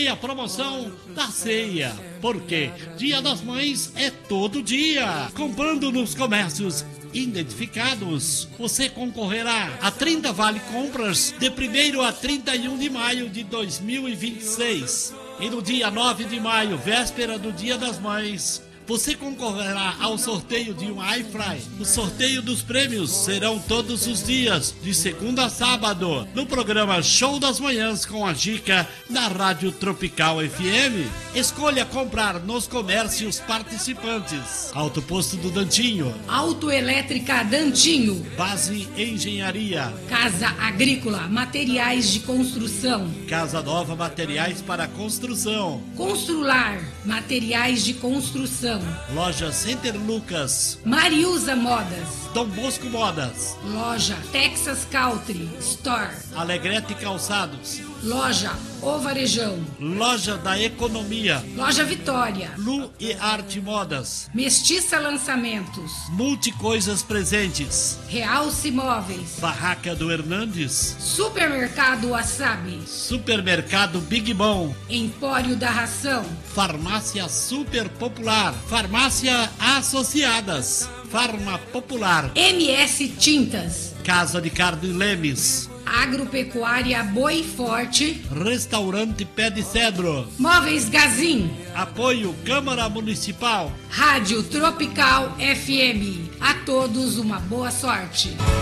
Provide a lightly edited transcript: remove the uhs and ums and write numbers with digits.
tem a promoção da ceia, porque Dia das Mães é todo dia. Comprando nos comércios identificados, você concorrerá a 30 vale compras de 1º a 31 de maio de 2026. E no dia 9 de maio, véspera do Dia das Mães, você concorrerá ao sorteio de um iFly. O sorteio dos prêmios serão todos os dias, de segunda a sábado, no programa Show das Manhãs com a Gica, da Rádio Tropical FM. Escolha comprar nos comércios participantes. Autoposto do Dantinho, Autoelétrica Dantinho, Base Engenharia, Casa Agrícola, Materiais de Construção, Casa Nova Materiais para Construção, Constrular, Materiais de Construção, Loja Center Lucas, Mariusa Modas, Dom Bosco Modas, Loja Texas Country Store, Alegrete Calçados, Loja O Varejão, Loja da Economia, Loja Vitória, Lu e Arte Modas, Mestiça Lançamentos, Multicoisas Presentes, Realce Móveis, Barraca do Hernandes, Supermercado Wasabi, Supermercado Big Bom, Empório da Ração, Farmácia Super Popular, Farmácia Associadas, Farma Popular, MS Tintas, Casa de Carne Lemes, Agropecuária Boi Forte, Restaurante Pé de Cedro, Móveis Gazin, apoio Câmara Municipal. Rádio Tropical FM. A todos uma boa sorte.